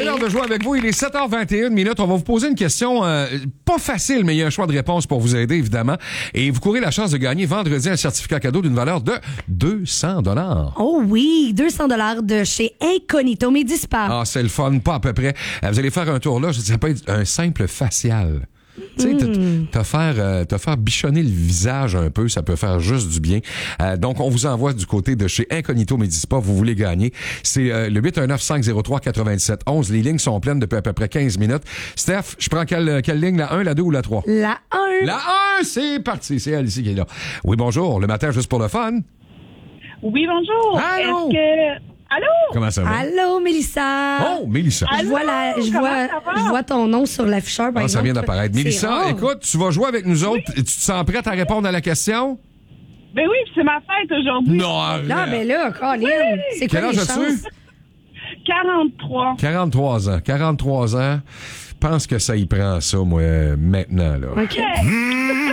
l'heure de jouer avec vous. Il est 7h21 minutes. On va vous poser une question pas facile, mais il y a un choix de réponse pour vous aider, évidemment. Et vous courez la chance de gagner vendredi un certificat cadeau d'une valeur de 200 $. Oh oui, 200 $ de chez Incognito Medispa. Ah, c'est le fun, pas à peu près. Vous allez faire un tour là, ça peut être un simple facial. Tu sais, te faire bichonner le visage un peu, ça peut faire juste du bien. Donc, on vous envoie du côté de chez Incognito Medispa. Vous voulez gagner. C'est le 819-503-9711. Les lignes sont pleines depuis à peu près 15 minutes. Steph, je prends quelle ligne? La 1, la 2 ou la 3? La 1. La 1, c'est parti. C'est Alice qui est là. Oui, bonjour. Le matin, juste pour le fun. Oui, bonjour. Allô? Est-ce que... Allô? Comment ça va? Allô, Mélissa. Oh, Mélissa. Je vois ton nom sur l'afficheur, par exemple. Ça vient d'apparaître. Mélissa, écoute, tu vas jouer avec nous autres. Tu te sens prête à répondre à la question? Ben oui, c'est ma fête aujourd'hui. Non, arrête. Non, mais là, Colin, c'est quoi Quel âge les as-tu? chances? 43. 43 ans. 43 ans. Je pense que ça y prend ça, moi, maintenant, là. OK.